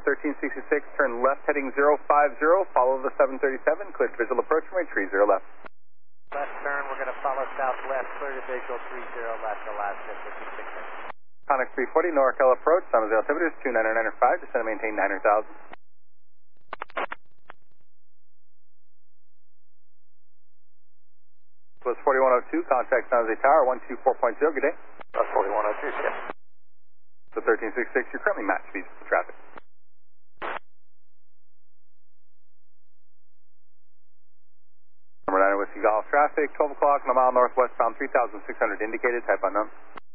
1366, turn left heading 050, follow the 737, cleared visual approach runway 30 left. Left turn, we're going to follow southwest, clear to visual 30 left, Alaska 56. Conic 340, NorCal approach, San Jose altimeter is 29995, descend and maintain 900,000. Was 4102, contact San Jose Tower, 124.0, good day. 4102, skip. So 1366, you're currently match speed for traffic. Number 9 Whiskey Golf traffic, 12 o'clock on a mile northwestbound, 3,600 indicated, type unknown.